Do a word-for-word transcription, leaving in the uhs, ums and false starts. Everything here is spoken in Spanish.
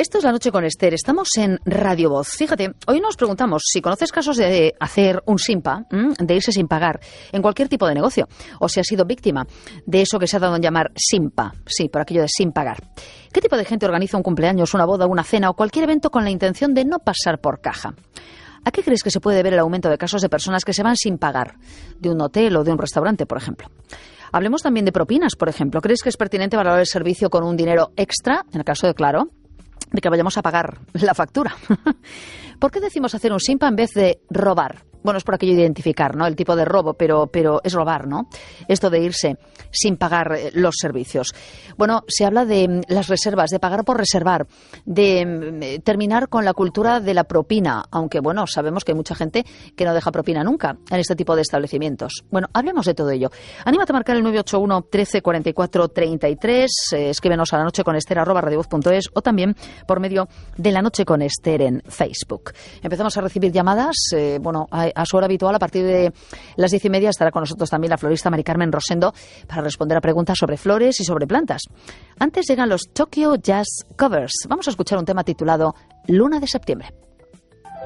Esto es La Noche con Esther. Estamos en Radio Voz. Fíjate, hoy nos preguntamos si conoces casos de hacer un simpa, de irse sin pagar en cualquier tipo de negocio, o si has sido víctima de eso que se ha dado en llamar simpa. Sí, por aquello de sin pagar. ¿Qué tipo de gente organiza un cumpleaños, una boda, una cena o cualquier evento con la intención de no pasar por caja? ¿A qué crees que se puede ver el aumento de casos de personas que se van sin pagar de un hotel o de un restaurante, por ejemplo? Hablemos también de propinas, por ejemplo. ¿Crees que es pertinente valorar el servicio con un dinero extra, en el caso de Claro, de que vayamos a pagar la factura? ¿Por qué decimos hacer un simpa en vez de robar? Bueno, es por aquello de identificar, ¿no? El tipo de robo, pero, pero es robar, ¿no? Esto de irse sin pagar los servicios. Bueno, se habla de las reservas, de pagar por reservar, de terminar con la cultura de la propina, aunque, bueno, sabemos que hay mucha gente que no deja propina nunca en este tipo de establecimientos. Bueno, hablemos de todo ello. Anímate a marcar el nueve ocho uno, trece, cuarenta y cuatro, treinta y tres, eh, escríbenos a la noche con Esther arroba radiovoz punto es o también por medio de La Noche con Esther en Facebook. Empezamos a recibir llamadas, eh, bueno, a, a su hora habitual, a partir de las diez y media estará con nosotros también la florista Mari Carmen Rosendo para responder a preguntas sobre flores y sobre plantas. Antes llegan los Tokyo Jazz Covers. Vamos a escuchar un tema titulado Luna de Septiembre.